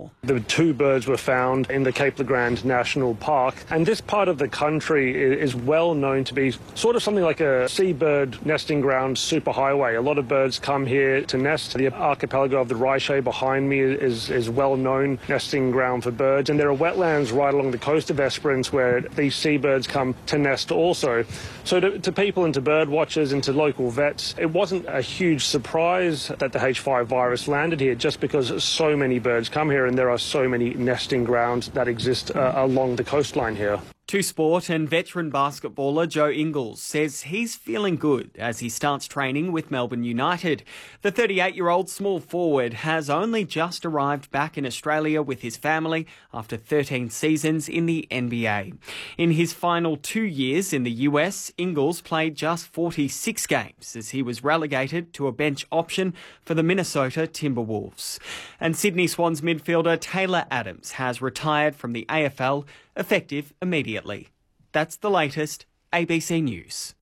more. The two birds were found in the Cape Legrand National Park, and this part of the country is well known to be sort of something like a seabird nesting ground superhighway. A lot of birds come here to nest. The archipelago of the Riche behind me is well known nesting ground for birds, and there are wetlands right along the coast of Esperance where these seabirds come to nest also. So to people and to bird watchers and to local vets, it wasn't a huge surprise that the H5 virus landed here, just because so many birds come here and there are so many nesting grounds that exist along the coastline here. To Sport, and veteran basketballer Joe Ingles says he's feeling good as he starts training with Melbourne United. The 38-year-old small forward has only just arrived back in Australia with his family after 13 seasons in the NBA. In his final 2 years in the US, Ingles played just 46 games as he was relegated to a bench option for the Minnesota Timberwolves. And Sydney Swans midfielder Taylor Adams has retired from the AFL, effective immediately. That's the latest. ABC News.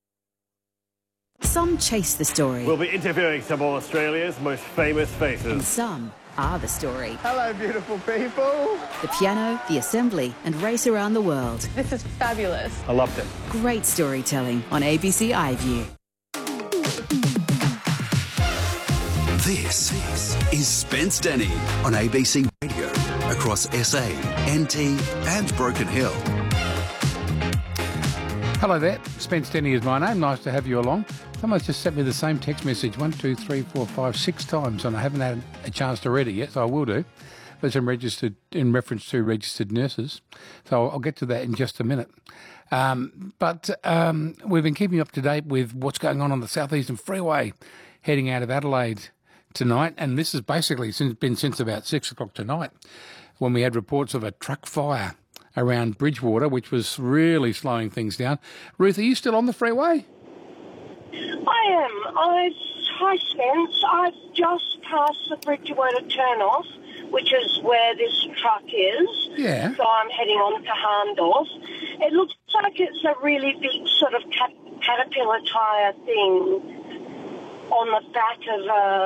Some chase the story. We'll be interviewing some of Australia's most famous faces. And some are the story. Hello, beautiful people. The piano, the assembly, and race around the world. This is fabulous. I loved it. Great storytelling on ABC iView. This is Spence Denny on ABC Radio across SA, NT and Broken Hill. Hello there, Spence Denny is my name. Nice to have you along. Someone's just sent me the same text message 1, 2, 3, 4, 5, 6 times, and I haven't had a chance to read it yet, so I will do. There's some registered in reference to registered nurses, so I'll get to that in just a minute. But we've been keeping up to date with what's going on the South Eastern Freeway, heading out of Adelaide tonight, and this has basically been since about 6 o'clock tonight, when we had reports of a truck fire around Bridgewater, which was really slowing things down. Ruth, are you still on the freeway? I am. Hi, Spence. I've just passed the Bridgewater turn-off, which is where this truck is. Yeah. So I'm heading on to Harndorf. It looks like it's a really big sort of caterpillar tyre thing on the back of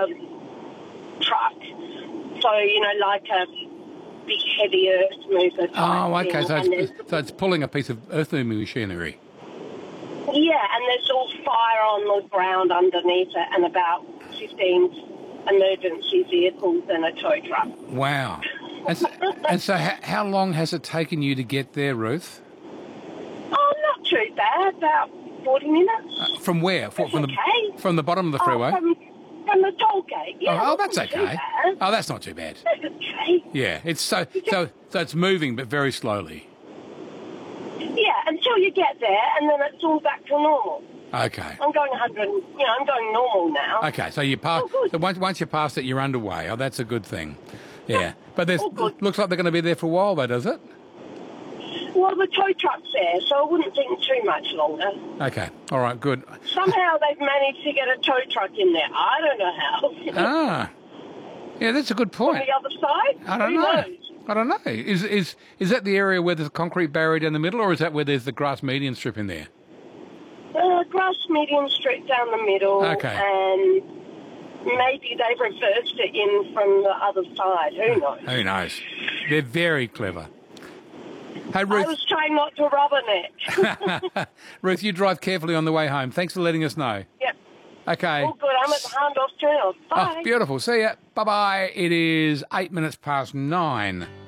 a truck. So, like a big heavy earth mover type okay. thing. So it's pulling a piece of earth moving machinery. Yeah, and there's all fire on the ground underneath it and about 15 emergency vehicles and a tow truck. Wow. And so how long has it taken you to get there, Ruth? Oh, not too bad, about 40 minutes. From where? From the bottom of the freeway? From the toll gate, yeah. Oh, that's okay. Oh, that's not too bad. That's okay. Yeah, it's so it's moving, but very slowly. Yeah, until you get there, and then it's all back to normal. Okay. I'm going 100. I'm going normal now. Okay, so you pass. So once you pass it, you're underway. Oh, that's a good thing. Yeah, but looks like they're going to be there for a while, though, does it? Well, the tow truck's there, so I wouldn't think too much longer. Okay, all right, good. Somehow they've managed to get a tow truck in there. I don't know how. Yeah, that's a good point. On the other side? I don't know. I don't know. Is that the area where there's a concrete barrier down the middle, or is that where there's the grass median strip in there? Grass median strip down the middle. Okay. And maybe they've reversed it in from the other side. Who knows? Who knows? They're very clever. Hey, Ruth. I was trying not to rubberneck. Ruth, you drive carefully on the way home. Thanks for letting us know. Yep. Okay. All good. I'm at the Harndorf Turn-off. Bye. Oh, beautiful. See ya. Bye-bye. It is 8 minutes past 9.